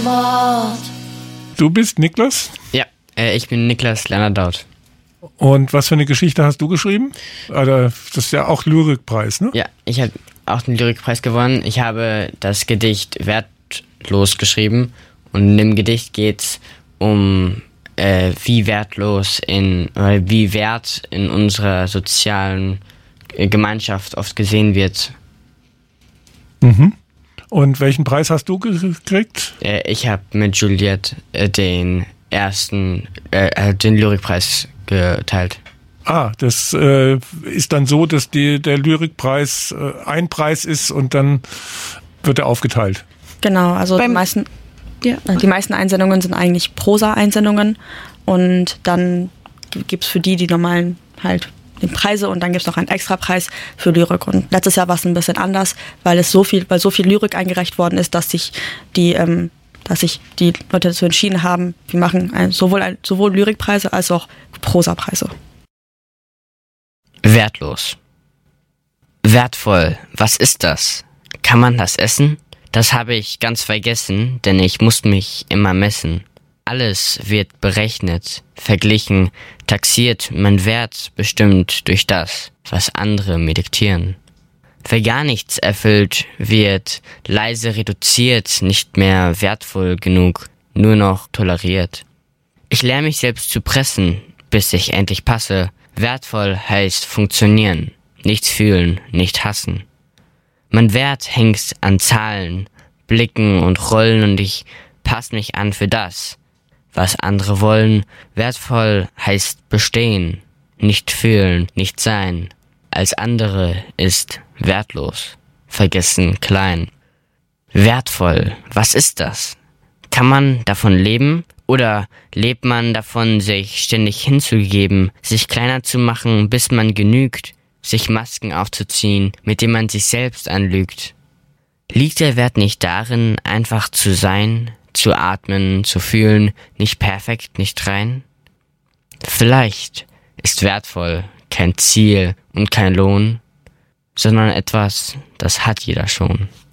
Wort. Du bist Niklas? Ja, ich bin Niklas Lerner-Daut. Und was für eine Geschichte hast du geschrieben? Das ist ja auch Lyrikpreis, ne? Ja, ich habe auch den Lyrikpreis gewonnen. Ich habe das Gedicht Wertlos geschrieben. Und in dem Gedicht geht's um wie Wert in unserer sozialen Gemeinschaft oft gesehen wird. Mhm. Und welchen Preis hast du gekriegt? Ich habe mit Juliette den Lyrikpreis geteilt. Das ist dann so, dass der Lyrikpreis ein Preis ist und dann wird er aufgeteilt. Genau, also die meisten Einsendungen sind eigentlich Prosa-Einsendungen und dann gibt es für die normalen halt den Preise und dann gibt es noch einen Extrapreis für Lyrik. Und letztes Jahr war es ein bisschen anders, weil so viel Lyrik eingereicht worden ist, dass sich die Leute dazu entschieden haben, wir machen sowohl Lyrikpreise als auch Prosapreise. Wertlos. Wertvoll. Was ist das? Kann man das essen? Das habe ich ganz vergessen, denn ich muss mich immer messen. Alles wird berechnet, verglichen, taxiert, mein Wert bestimmt durch das, was andere mir diktieren. Wer gar nichts erfüllt, wird leise reduziert, nicht mehr wertvoll genug, nur noch toleriert. Ich lerne mich selbst zu pressen, bis ich endlich passe. Wertvoll heißt funktionieren, nichts fühlen, nicht hassen. Mein Wert hängt an Zahlen, Blicken und Rollen und ich passe mich an für das, was andere wollen. Wertvoll heißt bestehen, nicht fühlen, nicht sein. Als andere ist wertlos, vergessen, klein. Wertvoll, was ist das? Kann man davon leben? Oder lebt man davon, sich ständig hinzugeben, sich kleiner zu machen, bis man genügt, sich Masken aufzuziehen, mit denen man sich selbst anlügt? Liegt der Wert nicht darin, einfach zu sein, zu atmen, zu fühlen, nicht perfekt, nicht rein? Vielleicht ist wertvoll kein Ziel und kein Lohn, sondern etwas, das hat jeder schon.